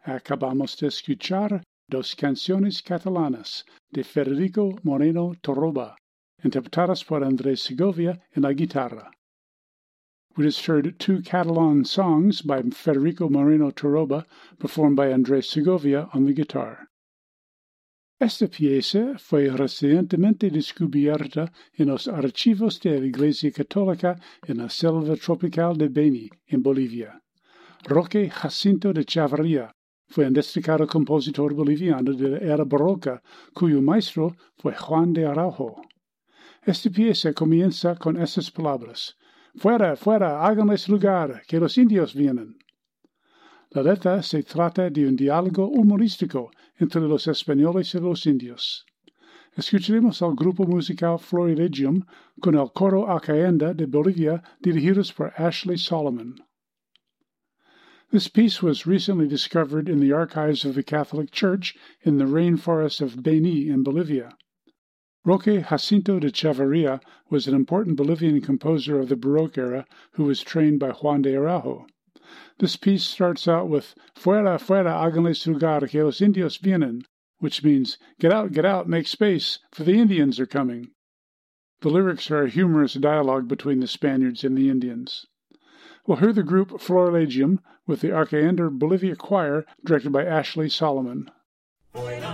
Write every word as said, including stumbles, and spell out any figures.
Acabamos de escuchar dos canciones catalanas de Federico Moreno Torroba, interpretadas por Andrés Segovia en la guitarra. We just heard two Catalan songs by Federico Moreno Torroba, performed by Andrés Segovia on the guitar. Esta pieza fue recientemente descubierta en los archivos de la Iglesia Católica en la selva tropical de Beni, en Bolivia. Roque Jacinto de Chavarría fue un destacado compositor boliviano de la era barroca, cuyo maestro fue Juan de Araujo. Esta pieza comienza con estas palabras: «Fuera, fuera, háganles lugar, que los indios vienen». La letra se trata de un diálogo humorístico entre los españoles y los indios. Escucharemos al grupo musical Florilegium con el coro Acaenda de Bolivia dirigidos por Ashley Solomon. This piece was recently discovered in the archives of the Catholic Church in the rainforest of Beni in Bolivia. Roque Jacinto de Chavarría was an important Bolivian composer of the Baroque era who was trained by Juan de Araujo. This piece starts out with «Fuera, fuera, háganles lugar, que los indios vienen», which means «Get out, get out, make space, for the Indians are coming». The lyrics are a humorous dialogue between the Spaniards and the Indians. We'll hear the group Florilegium with the Acaenda Bolivia Choir, directed by Ashley Solomon.